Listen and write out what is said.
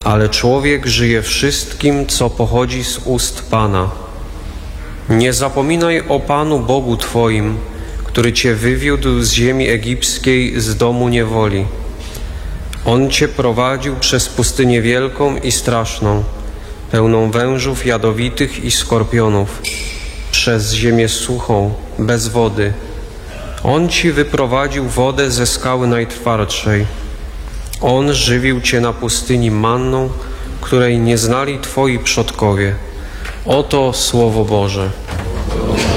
ale człowiek żyje wszystkim, co pochodzi z ust Pana. Nie zapominaj o Panu Bogu Twoim, który Cię wywiódł z ziemi egipskiej, z domu niewoli. On Cię prowadził przez pustynię wielką i straszną, pełną wężów jadowitych i skorpionów, przez ziemię suchą, bez wody. On Ci wyprowadził wodę ze skały najtwardszej. On żywił Cię na pustyni manną, której nie znali Twoi przodkowie. Oto Słowo Boże.